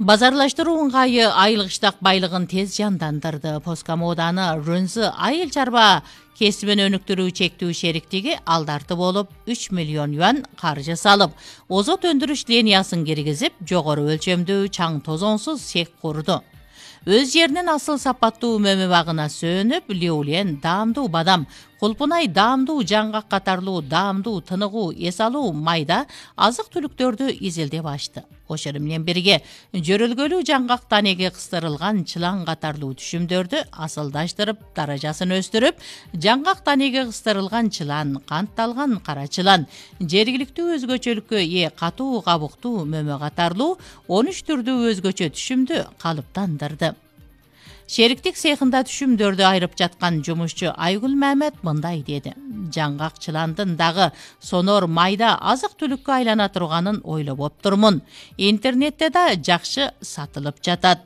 Базарлаштыруу ыңгайы айыл кыштак байлыгын тез жандандырды. Поском ооданы Рөнзі айыл чарба кесибин өнүктүрүү чектүү шериктиги алдарты болуп 3 миллион юан каржы салып, озот өндүрүш линиясын киргизип, жогору өлчөмдүү чаң тозоңсуз цех курду. Өз жеринин асыл сапаттуу мөмө багына сөнүп, леулен даамдуу бадам, кулпунай даамдуу жаңгак катарлуу даамдуу тыныгуу эс алуу майда азык түлүктөрдү изилдеп ачты. Ошол менен бирге жөрөлгөлүү жаңгак танеги кыстырылган чылан катарлуу түшүмдөрдү асылдаштырып, даражасын өстүрүп, жаңгак танеги кыстырылган чылан, кантталган кара чылан, жергиликтүү өзгөчөлүккө ээ катуу кабуктуу мөмө катарлуу 13 түрдүү өзгөчө түшүмдү калыптандырды. Шериктик цехында түшүмдөрдү айырып жаткан жумушчу Айгүл Мамед мындай деди: жаңгак чыландын дагы сонор майда азык түлүккө айлана турганын ойлоп турмун. Интернетте да жакшы сатылып жатат.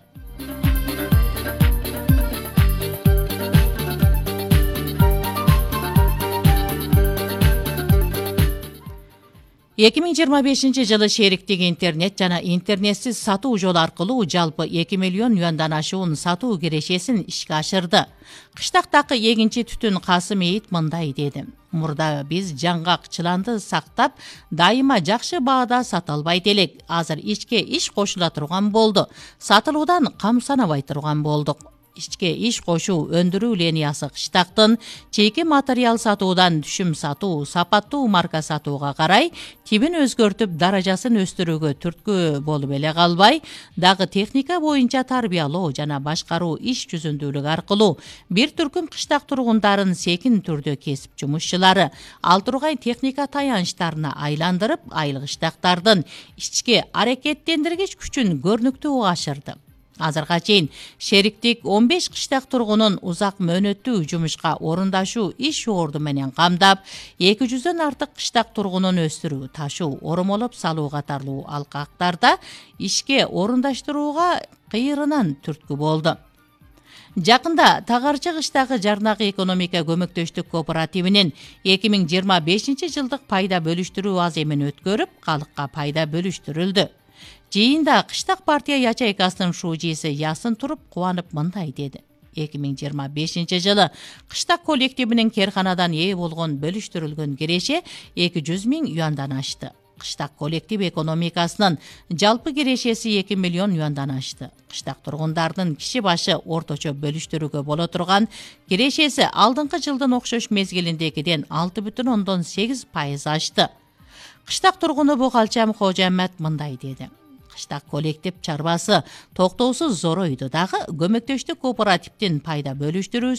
Эки миң жыйырма бешинчи жылы шериктик интернет жана интернетсиз сатуу жолу аркылуу жалпы 2 миллион юандан ашуун сатуу кирешесин ишке ашырды. Кыштактагы эгинчи түтүн Касым Эйит мындай деди: мурда биз жаңгак чыланды сактап, дайыма жакшы баада сата албайт элек. Азыр ичке иш кошула турган болду. Сатылуудан кам санабай турган болдук. Ичке иш кошуу өндүрүү линиясы кыштактын чейки материал сатуудан түшүм сатуу, сапаттуу марка сатууга карай тибин өзгөртүп, даражасын өстүрүүгө түрткү болуп эле калбай, дагы техника боюнча тарбиялоо жана башкаруу иш жүзүндүүлүк аркылуу бир түркүм кыштак тургундарын секин түрдө кесип жумушчулары ал тургай техника таянычтарына айландырып, айыл кыштактардын ички аракеттендиргич күчүн көрүнүктүү ашырды. Азырга чейин шериктик 15 кыштак тургунун узак мөөнөттүү жумушка орундашуу иш орду менен камдап, 200дөн артык кыштак тургунун өстүрүү, ташуу, оромолоп салуу катарлуу алкактарда ишке орундаштырууга кыйырынан түрткү болду. Жакында Тагарчы кыштагы Жарнакы экономика көмөктөштүк кооперативинин 2025 жылдык пайда бөлүштүрүү аз эмин өткөрүп, калыкка пайда бөлүштүрүлдү. Жыйында кыштак партия ячейкасынын шуужиси Ясын Туруп кубанып мындай деди: 2025 жылы кыштак коллективинин керканадан ээ болгон бөлүштүрүлгөн киреше 200 миң юандан ашты. Кыштак коллектив экономикасынын жалпы кирешеси 2 миллион юандан ашты. Кыштак тургундардын киши башы орточо бөлүштүрүүгө боло турган кирешеси алдыңкы жылдын окшош мезгилиндегиден 6,8% ашты. Кыштак тургуну Бугалчам Кожаммат мындай деди: кыштак коллектив чарбасы токтоосуз зоройду дагы көмөктөштүк кооперативдин пайда бөлүштүрүүсү